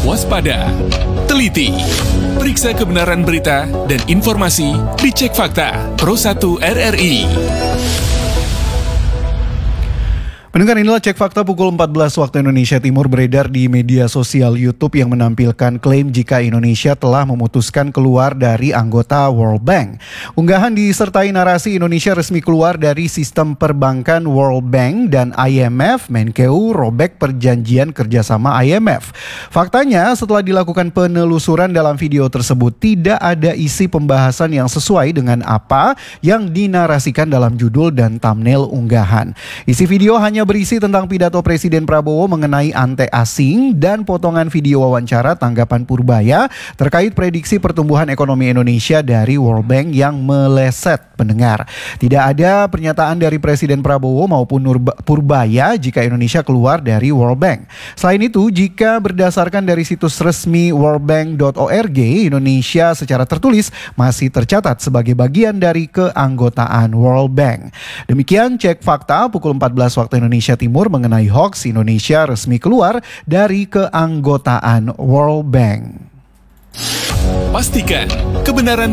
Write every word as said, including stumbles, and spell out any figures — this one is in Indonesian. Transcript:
waspada, teliti, periksa kebenaran berita dan informasi di Cek Fakta Pro satu R R I. Pendengar, inilah Cek Fakta pukul empat belas waktu Indonesia Timur beredar di media sosial YouTube yang menampilkan klaim jika Indonesia telah memutuskan keluar dari anggota World Bank. Unggahan disertai narasi Indonesia resmi keluar dari sistem perbankan World Bank dan I M F, Menkeu robek perjanjian kerjasama I M F. Faktanya, setelah dilakukan penelusuran dalam video tersebut, tidak ada isi pembahasan yang sesuai dengan apa yang dinarasikan dalam judul dan thumbnail unggahan. Isi video hanya berisi tentang pidato Presiden Prabowo mengenai ante asing dan potongan video wawancara tanggapan Purbaya terkait prediksi pertumbuhan ekonomi Indonesia dari World Bank yang meleset, pendengar. Tidak ada pernyataan dari Presiden Prabowo maupun Nurba, Purbaya jika Indonesia keluar dari World Bank. Selain itu, jika berdasarkan dari situs resmi world bank dot org, Indonesia secara tertulis masih tercatat sebagai bagian dari keanggotaan World Bank. Demikian Cek Fakta pukul empat belas waktu Indonesia Indonesia Timur mengenai hoax Indonesia resmi keluar dari keanggotaan World Bank. Pastikan kebenaran